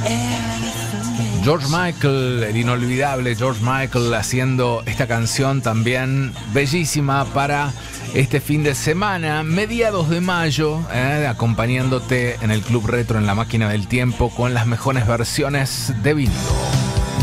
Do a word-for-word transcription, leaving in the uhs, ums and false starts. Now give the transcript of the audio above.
George Michael, el inolvidable George Michael, haciendo esta canción también bellísima para este fin de semana, mediados de mayo, eh, acompañándote en el Club Retro en la Máquina del Tiempo con las mejores versiones de vinilo.